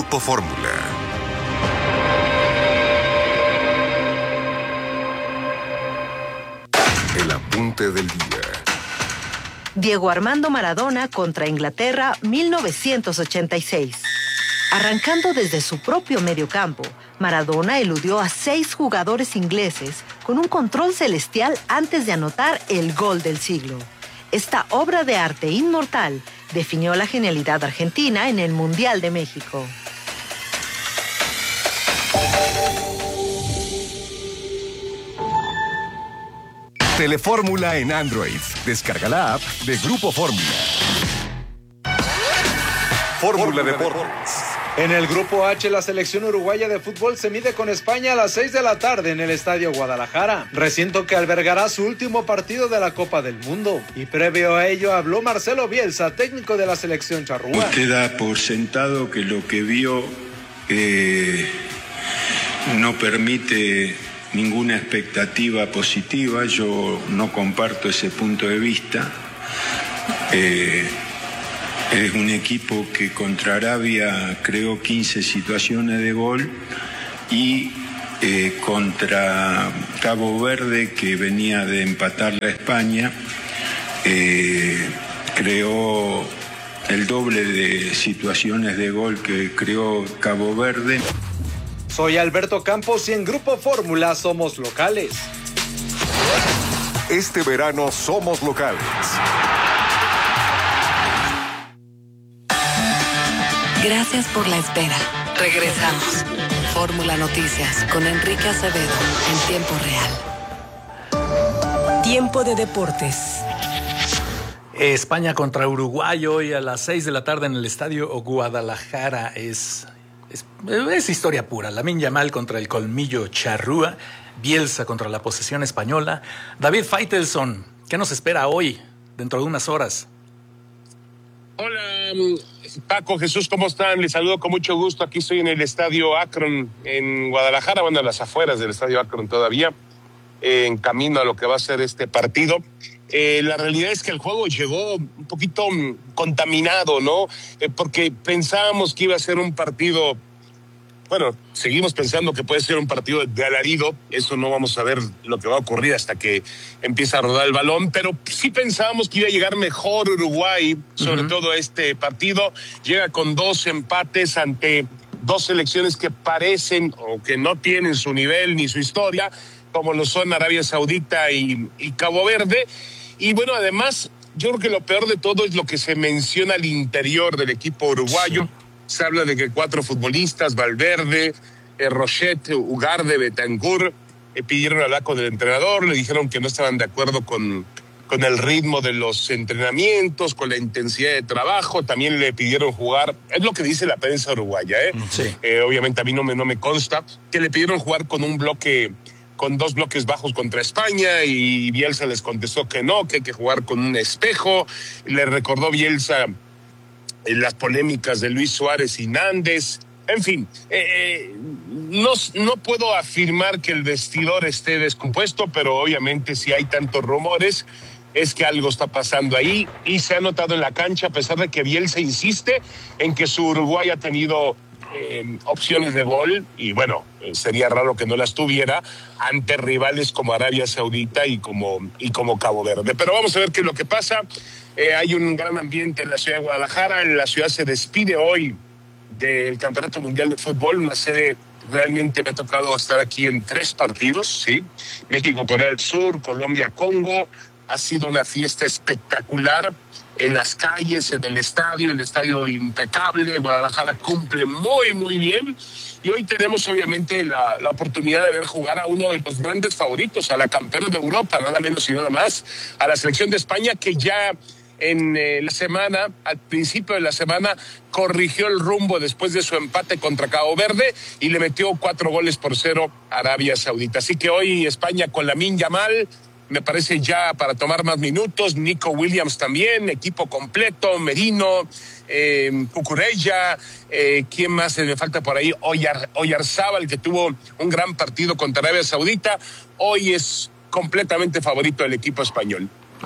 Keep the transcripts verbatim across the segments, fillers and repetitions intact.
Grupo Fórmula. El apunte del día. Diego Armando Maradona contra Inglaterra, mil novecientos ochenta y seis. Arrancando desde su propio mediocampo, Maradona eludió a seis jugadores ingleses con un control celestial antes de anotar el gol del siglo. Esta obra de arte inmortal definió la genialidad argentina en el Mundial de México. Telefórmula en Android. Descarga la app de Grupo Fórmula. Fórmula Deportes. En el Grupo H, la selección uruguaya de fútbol se mide con España a las seis de la tarde en el Estadio Guadalajara, recinto que albergará su último partido de la Copa del Mundo. Y previo a ello habló Marcelo Bielsa, técnico de la selección charrúa. Usted da por sentado que lo que vio eh, no permite ninguna expectativa positiva. Yo no comparto ese punto de vista. Eh, Es un equipo que contra Arabia creó quince situaciones de gol y eh, contra Cabo Verde, que venía de empatar a España, eh, creó el doble de situaciones de gol que creó Cabo Verde. Soy Alberto Campos y en Grupo Fórmula somos locales. Este verano somos locales. Gracias por la espera. Regresamos. Fórmula Noticias con Enrique Acevedo en tiempo real. Tiempo de deportes. España contra Uruguay hoy a las seis de la tarde en el Estadio Guadalajara. Es, es, es historia pura. Lamine Yamal contra el colmillo charrúa. Bielsa contra la posesión española. David Faitelson, ¿qué nos espera hoy, dentro de unas horas? Hola, Paco, Jesús, ¿cómo están? Les saludo con mucho gusto. Aquí estoy en el Estadio Akron, en Guadalajara, bueno, a las afueras del Estadio Akron todavía, eh, en camino a lo que va a ser este partido. Eh, la realidad es que el juego llegó un poquito contaminado, ¿no? Eh, porque pensábamos que iba a ser un partido, bueno, seguimos pensando que puede ser un partido de alarido. Eso no vamos a ver lo que va a ocurrir hasta que empiece a rodar el balón, pero sí pensábamos que iba a llegar mejor Uruguay, sobre uh-huh. todo este partido. Llega con dos empates ante dos selecciones que parecen o que no tienen su nivel ni su historia, como lo son Arabia Saudita y, y Cabo Verde. Y bueno, además, yo creo que lo peor de todo es lo que se menciona al interior del equipo uruguayo. Sí. Se habla de que cuatro futbolistas, Valverde, eh, Rochette, Ugarde, Bentancur, eh, pidieron hablar con el entrenador, le dijeron que no estaban de acuerdo con, con el ritmo de los entrenamientos, con la intensidad de trabajo. También le pidieron jugar, es lo que dice la prensa uruguaya, ¿eh? Sí. Eh, obviamente a mí no me, no me consta, que le pidieron jugar con un bloque, con dos bloques bajos contra España, y Bielsa les contestó que no, que hay que jugar con un espejo. Le recordó Bielsa las polémicas de Luis Suárez y Nández. En fin, eh, no, no puedo afirmar que el vestidor esté descompuesto, pero obviamente si hay tantos rumores es que algo está pasando ahí, y se ha notado en la cancha, a pesar de que Bielsa insiste en que su Uruguay ha tenido eh, opciones de gol, y bueno, sería raro que no las tuviera ante rivales como Arabia Saudita y como, y como Cabo Verde. Pero vamos a ver qué es lo que pasa. Eh, hay un gran ambiente en la ciudad de Guadalajara. La ciudad se despide hoy del Campeonato Mundial de Fútbol, una sede. Realmente me ha tocado estar aquí en tres partidos, ¿sí? México, Corea del Sur, Colombia, Congo. Ha sido una fiesta espectacular en las calles, en el estadio, el estadio impecable. Guadalajara cumple muy, muy bien. Y hoy tenemos obviamente la, la oportunidad de ver jugar a uno de los grandes favoritos, a la campeona de Europa, nada menos y nada más, a la selección de España, que ya en eh, la semana, al principio de la semana, corrigió el rumbo después de su empate contra Cabo Verde y le metió cuatro goles por cero a Arabia Saudita. Así que hoy España con Lamine Yamal, me parece ya para tomar más minutos. Nico Williams también, equipo completo, Merino, eh, Cucurella, eh, ¿quién más me falta por ahí? Oyar, Oyarzábal, que tuvo un gran partido contra Arabia Saudita. Hoy es completamente favorito el equipo español.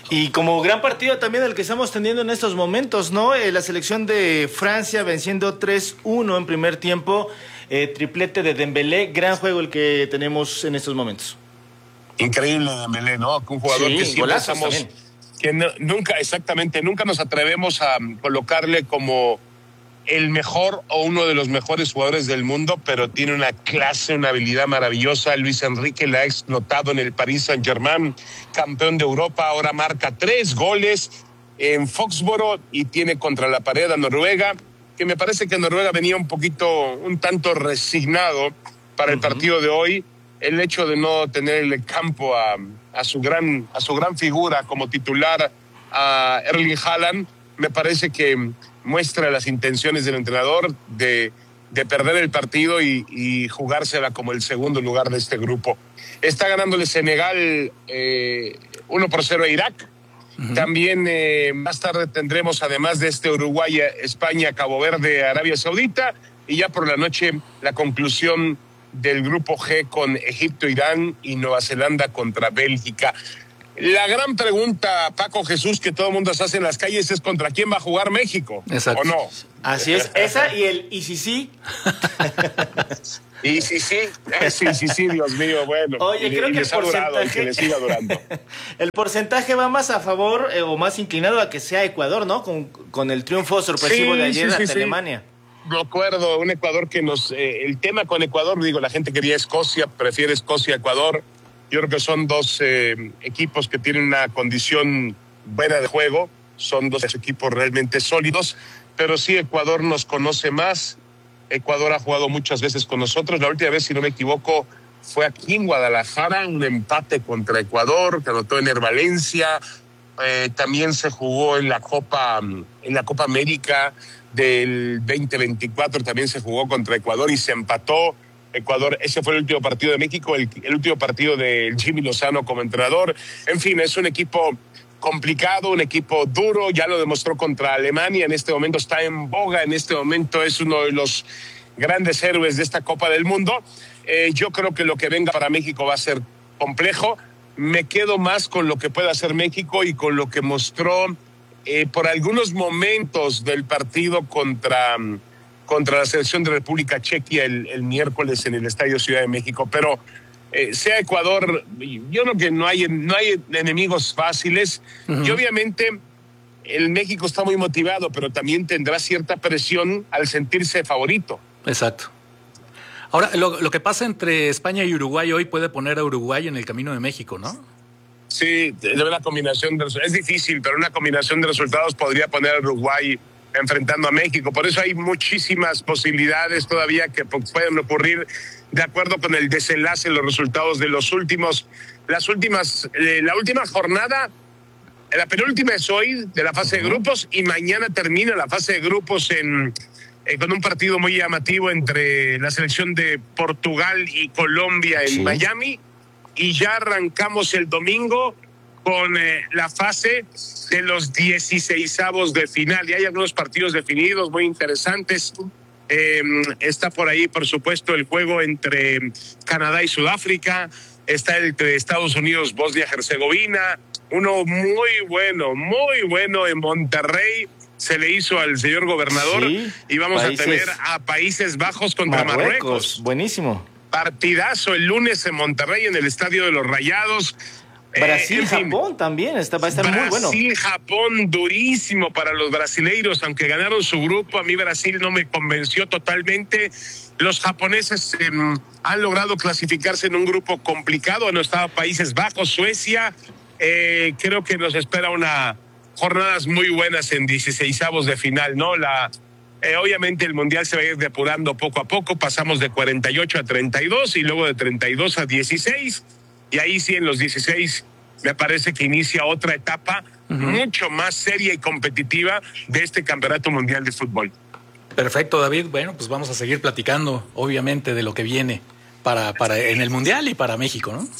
Y como gran partido también el que estamos teniendo en estos momentos, ¿no? Eh, la selección de Francia venciendo tres uno en primer tiempo, eh, triplete de Dembélé, gran juego el que tenemos en estos momentos. Increíble Dembélé, ¿no? Un jugador sí, que siempre estamos, que no, nunca, exactamente, nunca nos atrevemos a colocarle como el mejor o uno de los mejores jugadores del mundo, pero tiene una clase, una habilidad maravillosa. Luis Enrique la ha explotado en el Paris Saint-Germain, campeón de Europa, ahora marca tres goles en Foxboro y tiene contra la pared a Noruega, que me parece que Noruega venía un poquito, un tanto resignado para el uh-huh. partido de hoy. El hecho de no tener el campo a, a, su gran, a su gran figura como titular, a Erling Haaland, me parece que muestra las intenciones del entrenador de, de perder el partido y, y jugársela como el segundo lugar de este grupo. Está ganándole Senegal eh, uno por cero a Irak. Uh-huh. También eh, más tarde tendremos, además de este, Uruguay, España, Cabo Verde, Arabia Saudita, y ya por la noche la conclusión del grupo G con Egipto, Irán y Nueva Zelanda contra Bélgica. La gran pregunta, Paco Jesús, que todo el mundo se hace en las calles es ¿contra quién va a jugar México? Exacto. ¿O no? Así es, esa y el y si sí. Y si sí, sí, sí, sí, Dios mío, bueno. Oye, y, creo y que el porcentaje... que le siga durando. El porcentaje va más a favor eh, o más inclinado a que sea Ecuador, ¿no? Con, con el triunfo sorpresivo sí, de ayer sí, ante sí, Alemania. Me acuerdo, un Ecuador que nos... Eh, el tema con Ecuador, digo, la gente quería Escocia, prefiere Escocia a Ecuador. Yo creo que son dos eh, equipos que tienen una condición buena de juego, son dos equipos realmente sólidos, pero sí Ecuador nos conoce más. Ecuador ha jugado muchas veces con nosotros. La última vez, si no me equivoco, fue aquí en Guadalajara, un empate contra Ecuador, que anotó Ener Valencia. Eh, también se jugó en la Copa, en la Copa América del veinte veinticuatro, también se jugó contra Ecuador y se empató. Ecuador, ese fue el último partido de México, el, el último partido de Jimmy Lozano como entrenador. En fin, es un equipo complicado, un equipo duro, ya lo demostró contra Alemania, en este momento está en boga, en este momento es uno de los grandes héroes de esta Copa del Mundo. Eh, yo creo que lo que venga para México va a ser complejo. Me quedo más con lo que puede hacer México y con lo que mostró eh, por algunos momentos del partido contra... contra la selección de República Checa el, el miércoles en el Estadio Ciudad de México, pero eh, sea Ecuador, yo creo que no hay, no hay enemigos fáciles, uh-huh. y obviamente el México está muy motivado, pero también tendrá cierta presión al sentirse favorito. Exacto. Ahora, lo, lo que pasa entre España y Uruguay hoy puede poner a Uruguay en el camino de México, ¿no? Sí, es una combinación de, es difícil, pero una combinación de resultados podría poner a Uruguay enfrentando a México. Por eso hay muchísimas posibilidades todavía que pueden ocurrir de acuerdo con el desenlace, los resultados de los últimos, las últimas, eh, la última jornada, la penúltima es hoy de la fase de grupos y mañana termina la fase de grupos en, eh, con un partido muy llamativo entre la selección de Portugal y Colombia en sí. Miami, y ya arrancamos el domingo con eh, la fase de los dieciseisavos de final. Y hay algunos partidos definidos muy interesantes. Eh, está por ahí, por supuesto, el juego entre Canadá y Sudáfrica. Está el entre Estados Unidos, Bosnia-Herzegovina. Uno muy bueno, muy bueno en Monterrey. Se le hizo al señor gobernador. Sí, y vamos países, a tener a Países Bajos contra Marruecos. Marruecos. Buenísimo. Partidazo el lunes en Monterrey, en el Estadio de los Rayados. Brasil-Japón eh, también, está, va a estar Brasil, muy bueno. Brasil-Japón, durísimo para los brasileiros, aunque ganaron su grupo, a mí Brasil no me convenció totalmente. Los japoneses eh, han logrado clasificarse en un grupo complicado, no estaba Países Bajos, Suecia. Eh, creo que nos espera una jornadas muy buenas en dieciseisavos de final, ¿no? La, eh, obviamente el Mundial se va a ir depurando poco a poco, pasamos de cuarenta y ocho a treinta y dos y luego de treinta y dos a dieciséis. Y ahí sí, en los dieciséis, me parece que inicia otra etapa uh-huh. mucho más seria y competitiva de este Campeonato Mundial de Fútbol. Perfecto, David. Bueno, pues vamos a seguir platicando, obviamente, de lo que viene para, para en el Mundial y para México, ¿no?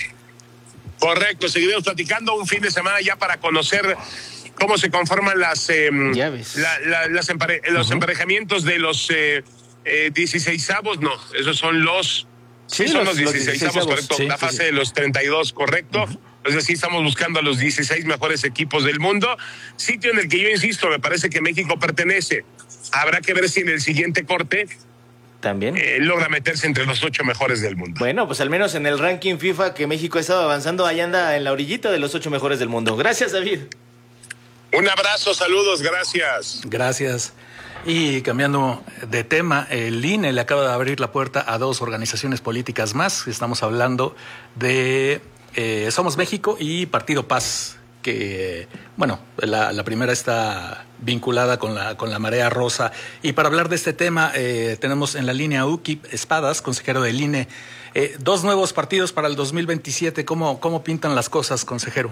Correcto, seguiremos platicando un fin de semana ya para conocer cómo se conforman las, eh, la, la, las empare- uh-huh. los emparejamientos de los eh, eh, dieciseisavos. No, esos son los... Sí, sí, son los dieciseisavos, correcto. Sí, la fase sí, sí. de los treinta y dos, correcto. Uh-huh. Entonces sí estamos buscando a los dieciséis mejores equipos del mundo, sitio en el que yo insisto, me parece que México pertenece. Habrá que ver si en el siguiente corte también eh, logra meterse entre los ocho mejores del mundo. Bueno, pues al menos en el ranking FIFA que México ha estado avanzando, ahí anda en la orillita de los ocho mejores del mundo. Gracias, David. Un abrazo, saludos, gracias. Gracias. Y cambiando de tema, el I N E le acaba de abrir la puerta a dos organizaciones políticas más. Estamos hablando de eh, Somos México y Partido Paz, que, bueno, la, la primera está vinculada con la, con la Marea Rosa. Y para hablar de este tema, eh, tenemos en la línea a Ukip Espadas, consejero del I N E. Eh, dos nuevos partidos para el dos mil veintisiete. ¿Cómo, cómo pintan las cosas, consejero?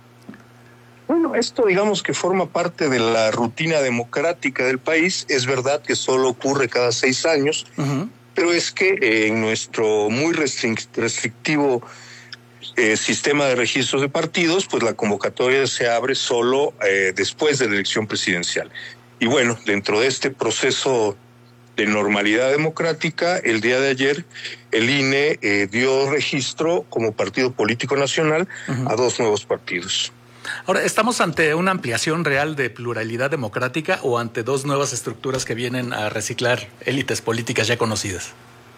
Bueno, esto digamos que forma parte de la rutina democrática del país. Es verdad que solo ocurre cada seis años, uh-huh. pero es que eh, en nuestro muy restrictivo eh, sistema de registros de partidos, pues la convocatoria se abre solo eh, después de la elección presidencial. Y bueno, dentro de este proceso de normalidad democrática, el día de ayer el I N E eh, dio registro como partido político nacional uh-huh. a dos nuevos partidos. Ahora, ¿estamos ante una ampliación real de pluralidad democrática o ante dos nuevas estructuras que vienen a reciclar élites políticas ya conocidas?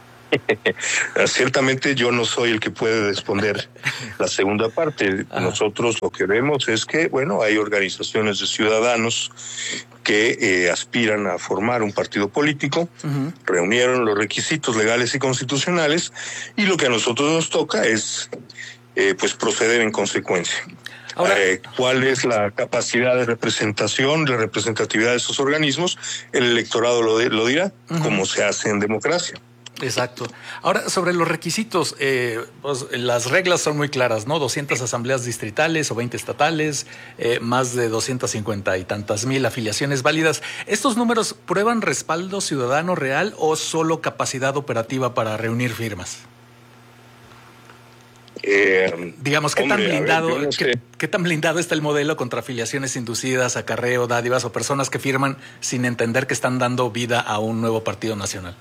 Ciertamente yo no soy el que puede responder la segunda parte. Ajá. Nosotros lo que vemos es que, bueno, hay organizaciones de ciudadanos que eh, aspiran a formar un partido político, uh-huh. reunieron los requisitos legales y constitucionales, y lo que a nosotros nos toca es eh, pues proceder en consecuencia. Ahora, eh, ¿cuál es la capacidad de representación, de representatividad de esos organismos? El electorado lo, de, lo dirá, uh-huh. como se hace en democracia. Exacto. Ahora, sobre los requisitos, eh, pues, las reglas son muy claras, ¿no? doscientas asambleas distritales o veinte estatales, eh, más de doscientas cincuenta y tantas mil afiliaciones válidas. ¿Estos números prueban respaldo ciudadano real o solo capacidad operativa para reunir firmas? Eh, Digamos, ¿qué, hombre, tan blindado, ver, no ¿qué, ¿qué tan blindado está el modelo contra afiliaciones inducidas, acarreo, dádivas o personas que firman sin entender que están dando vida a un nuevo partido nacional?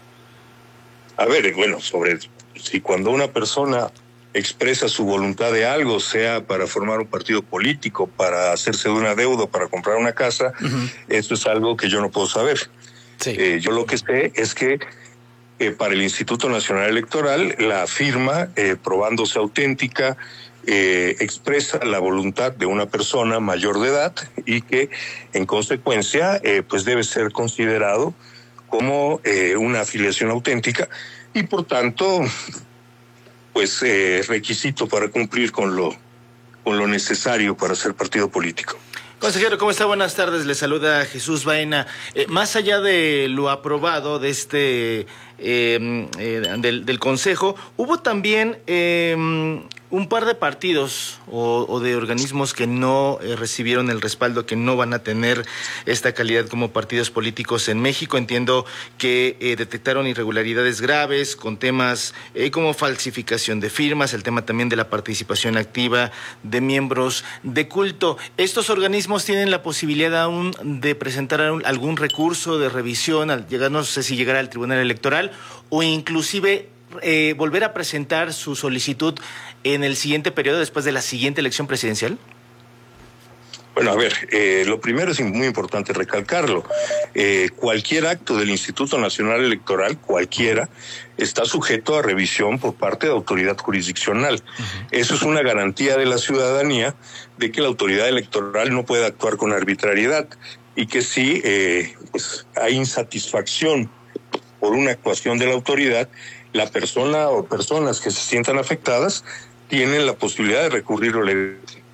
A ver, bueno, sobre si cuando una persona expresa su voluntad de algo, sea para formar un partido político, para hacerse de una deuda, para comprar una casa, uh-huh. eso es algo que yo no puedo saber. Sí. Eh, yo lo que sé es que Eh, para el Instituto Nacional Electoral, la firma, eh, probándose auténtica, eh, expresa la voluntad de una persona mayor de edad y que, en consecuencia, eh, pues debe ser considerado como eh, una afiliación auténtica y, por tanto, pues eh, requisito para cumplir con lo, con lo necesario para ser partido político. Consejero, ¿cómo está? Buenas tardes. Le saluda Jesús Baena. Eh, más allá de lo aprobado de este eh, eh, del, del Consejo, hubo también eh, un par de partidos o, o de organismos que no eh, recibieron el respaldo, que no van a tener esta calidad como partidos políticos en México. Entiendo que eh, detectaron irregularidades graves con temas eh, como falsificación de firmas, el tema también de la participación activa de miembros de culto. Estos organismos tienen la posibilidad aún de presentar algún recurso de revisión, al llegar, no sé si llegará al Tribunal Electoral, o inclusive eh, volver a presentar su solicitud en el siguiente periodo, después de la siguiente elección presidencial. Bueno, a ver, eh, lo primero es muy importante recalcarlo. Eh, cualquier acto del Instituto Nacional Electoral, cualquiera, está sujeto a revisión por parte de autoridad jurisdiccional. Uh-huh. Eso es una garantía de la ciudadanía de que la autoridad electoral no puede actuar con arbitrariedad y que si eh, pues, hay insatisfacción por una actuación de la autoridad, la persona o personas que se sientan afectadas tienen la posibilidad de recurrir a la elección.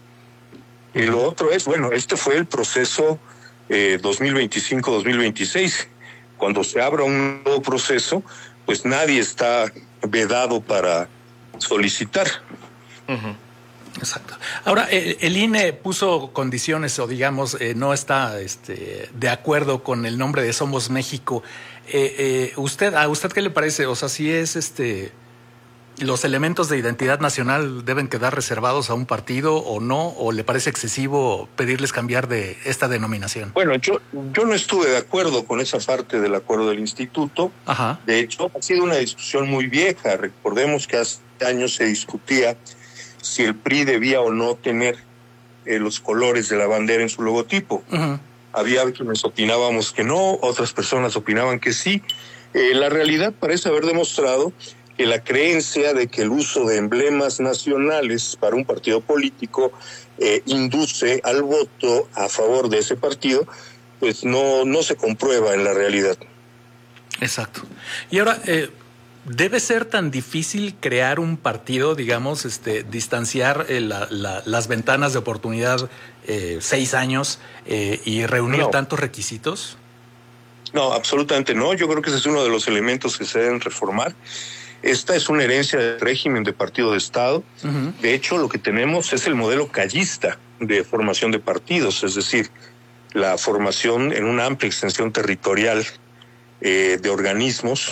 Y lo otro es, bueno, este fue el proceso eh, dos mil veinticinco dos mil veintiséis. Cuando se abra un nuevo proceso, pues nadie está vedado para solicitar. Uh-huh. Exacto. Ahora, el, el I N E puso condiciones o, digamos, eh, no está este, de acuerdo con el nombre de Somos México. Eh, eh, usted, ¿a usted qué le parece? O sea, si es este... ¿los elementos de identidad nacional deben quedar reservados a un partido o no? ¿O le parece excesivo pedirles cambiar de esta denominación? Bueno, yo, yo no estuve de acuerdo con esa parte del acuerdo del instituto. Ajá. De hecho, ha sido una discusión muy vieja. Recordemos que hace años se discutía si el P R I debía o no tener eh, los colores de la bandera en su logotipo. Uh-huh. Había quienes opinábamos que no, otras personas opinaban que sí. Eh, la realidad parece haber demostrado que la creencia de que el uso de emblemas nacionales para un partido político eh, induce al voto a favor de ese partido, pues no, no se comprueba en la realidad. Exacto. Y ahora, eh, ¿debe ser tan difícil crear un partido, digamos, este, distanciar eh, la, la, las ventanas de oportunidad eh, seis años eh, y reunir no. tantos requisitos? No, absolutamente no. Yo creo que ese es uno de los elementos que se deben reformar. Esta es una herencia del régimen de partido de Estado. Uh-huh. De hecho, lo que tenemos es el modelo callista de formación de partidos, es decir, la formación en una amplia extensión territorial eh, de organismos,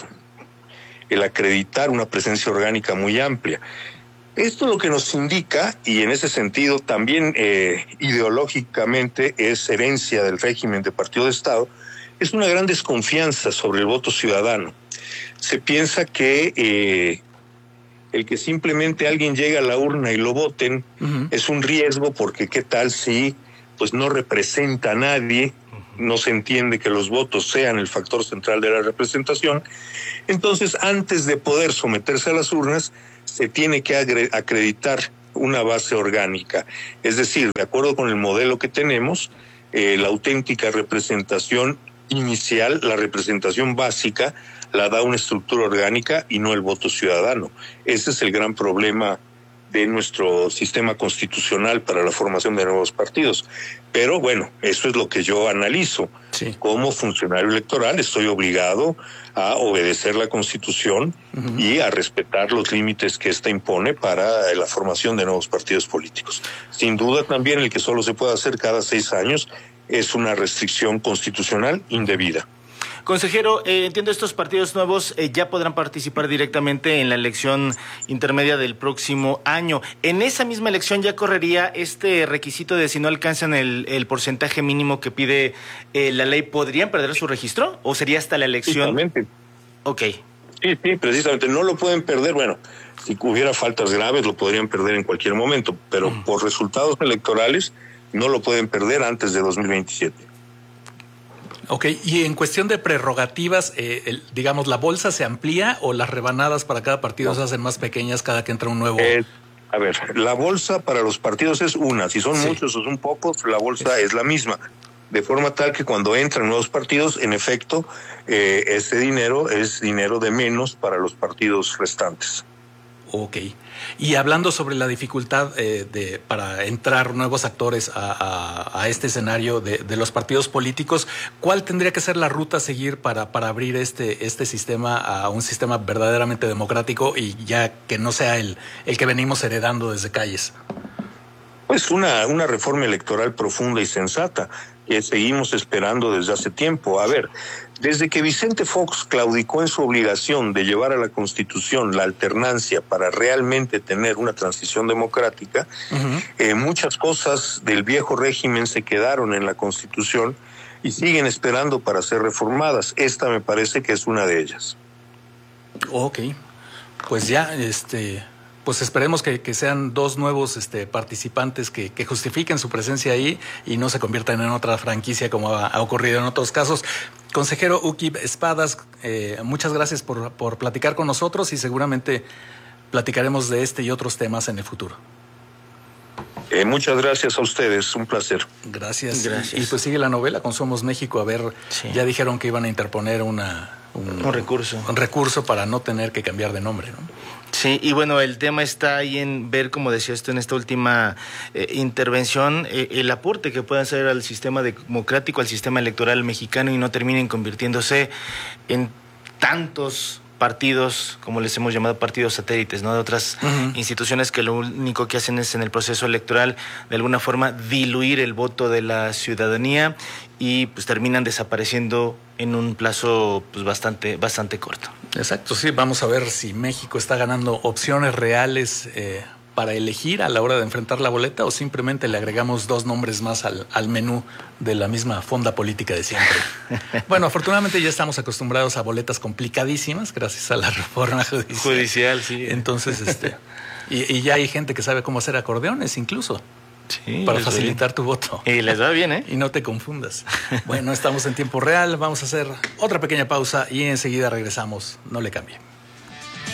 el acreditar una presencia orgánica muy amplia. Esto lo que nos indica, y en ese sentido también eh, ideológicamente es herencia del régimen de partido de Estado, es una gran desconfianza sobre el voto ciudadano. Se piensa que eh, el que simplemente alguien llegue a la urna y lo voten uh-huh. es un riesgo, porque qué tal si pues no representa a nadie, no se entiende que los votos sean el factor central de la representación. Entonces, antes de poder someterse a las urnas, se tiene que acreditar una base orgánica. Es decir, de acuerdo con el modelo que tenemos, eh, la auténtica representación inicial, la representación básica, la da una estructura orgánica y no el voto ciudadano. Ese es el gran problema de nuestro sistema constitucional para la formación de nuevos partidos. Pero bueno, eso es lo que yo analizo. Sí. Como funcionario electoral estoy obligado a obedecer la Constitución uh-huh. y a respetar los límites que ésta impone para la formación de nuevos partidos políticos. Sin duda también el que solo se puede hacer cada seis años es una restricción constitucional indebida. Consejero, eh, entiendo estos partidos nuevos eh, ya podrán participar directamente en la elección intermedia del próximo año. ¿En esa misma elección ya correría este requisito de si no alcanzan el, el porcentaje mínimo que pide eh, la ley, podrían perder su registro? ¿O sería hasta la elección? Exactamente. Ok. Sí, sí, precisamente, no lo pueden perder. Bueno, si hubiera faltas graves lo podrían perder en cualquier momento, pero uh-huh. por resultados electorales no lo pueden perder antes de dos mil veintisiete. Ok, y en cuestión de prerrogativas, eh, el, digamos, ¿la bolsa se amplía o las rebanadas para cada partido no. se hacen más pequeñas cada que entra un nuevo? Eh, a ver, la bolsa para los partidos es una, si son sí. muchos o son pocos, la bolsa sí. es la misma, de forma tal que cuando entran nuevos partidos, en efecto, eh, ese dinero es dinero de menos para los partidos restantes. Ok. Y hablando sobre la dificultad eh, de para entrar nuevos actores a, a, a este escenario de, de los partidos políticos, ¿cuál tendría que ser la ruta a seguir para, para abrir este, este sistema a un sistema verdaderamente democrático y ya que no sea el, el que venimos heredando desde calles? Pues una, una reforma electoral profunda y sensata que seguimos esperando desde hace tiempo. A ver, desde que Vicente Fox claudicó en su obligación de llevar a la Constitución la alternancia para realmente tener una transición democrática, uh-huh. eh, muchas cosas del viejo régimen se quedaron en la Constitución y siguen esperando para ser reformadas. Esta me parece que es una de ellas. Ok, pues ya, este... pues esperemos que, que sean dos nuevos este, participantes que, que justifiquen su presencia ahí y no se conviertan en otra franquicia como ha, ha ocurrido en otros casos. Consejero Uki Espadas, eh, muchas gracias por, por platicar con nosotros y seguramente platicaremos de este y otros temas en el futuro. Eh, muchas gracias a ustedes, un placer. Gracias. gracias. Y, y pues sigue la novela con Somos México, a ver, sí. ya dijeron que iban a interponer una... Un, un recurso. Un recurso para no tener que cambiar de nombre, ¿no? Sí, y bueno, el tema está ahí en ver, como decía esto en esta última eh, intervención, eh, el aporte que pueda hacer al sistema democrático, al sistema electoral mexicano y no terminen convirtiéndose en tantos partidos, como les hemos llamado partidos satélites, ¿no? De otras uh-huh. instituciones que lo único que hacen es en el proceso electoral de alguna forma diluir el voto de la ciudadanía y pues terminan desapareciendo en un plazo pues bastante bastante corto. Exacto, sí, vamos a ver si México está ganando opciones reales eh, para elegir a la hora de enfrentar la boleta o simplemente le agregamos dos nombres más al, al menú de la misma fonda política de siempre. Bueno, afortunadamente ya estamos acostumbrados a boletas complicadísimas gracias a la reforma judicial. Judicial, sí. Entonces, este, Y, y ya hay gente que sabe cómo hacer acordeones incluso. Sí, para les facilitar va tu voto. Y les va bien, ¿eh? Y no te confundas. Bueno, estamos en tiempo real. Vamos a hacer otra pequeña pausa y enseguida regresamos. No le cambie.